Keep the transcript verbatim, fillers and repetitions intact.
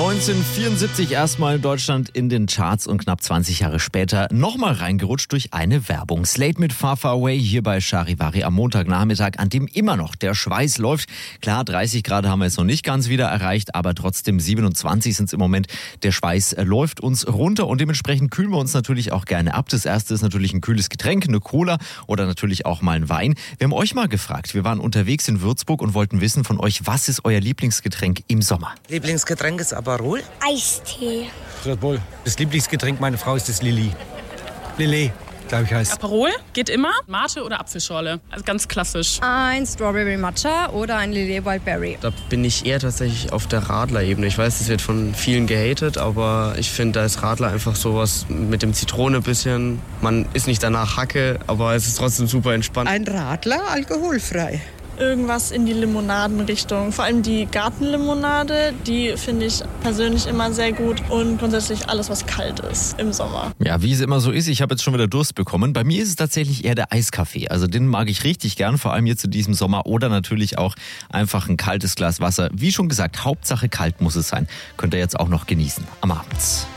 neunzehnhundertvierundsiebzig erstmal in Deutschland in den Charts und knapp zwanzig Jahre später nochmal reingerutscht durch eine Werbung. Slade mit Far Far Away hier bei Charivari am Montagnachmittag, an dem immer noch der Schweiß läuft. Klar, dreißig Grad haben wir jetzt noch nicht ganz wieder erreicht, aber trotzdem siebenundzwanzig sind es im Moment. Der Schweiß läuft uns runter und dementsprechend kühlen wir uns natürlich auch gerne ab. Das erste ist natürlich ein kühles Getränk, eine Cola oder natürlich auch mal ein Wein. Wir haben euch mal gefragt, wir waren unterwegs in Würzburg und wollten wissen von euch, was ist euer Lieblingsgetränk im Sommer? Lieblingsgetränk ist Aperol. Eistee. Red Bull. Das Lieblingsgetränk meiner Frau ist das Lilly. Lillet, glaube ich, heißt. Aperol geht immer. Mate oder Apfelschorle. Also ganz klassisch. Ein Strawberry Matcha oder ein Lillet Wildberry. Da bin ich eher tatsächlich auf der Radler-Ebene. Ich weiß, das wird von vielen gehatet, aber ich finde, da ist Radler einfach sowas mit dem Zitrone ein bisschen. Man ist nicht danach Hacke, aber es ist trotzdem super entspannt. Ein Radler, alkoholfrei. Irgendwas in die Limonadenrichtung. Vor allem die Gartenlimonade, die finde ich persönlich immer sehr gut. Und grundsätzlich alles, was kalt ist im Sommer. Ja, wie es immer so ist, ich habe jetzt schon wieder Durst bekommen. Bei mir ist es tatsächlich eher der Eiskaffee. Also den mag ich richtig gern, vor allem jetzt in diesem Sommer. Oder natürlich auch einfach ein kaltes Glas Wasser. Wie schon gesagt, Hauptsache kalt muss es sein. Könnt ihr jetzt auch noch genießen am Abend.